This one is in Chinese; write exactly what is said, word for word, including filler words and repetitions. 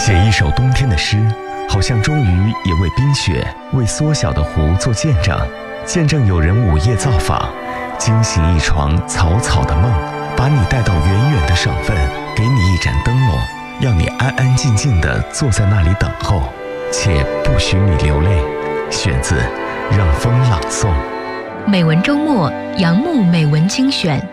写一首冬天的诗，好像终于也为冰雪、为缩小的湖做见证，见证有人午夜造访，惊醒一床草草的梦，把你带到远远的省份，给你一盏灯笼，让你安安静静地坐在那里等候，且不许你流泪。选自让风朗诵。 美文周末，杨牧美文精选。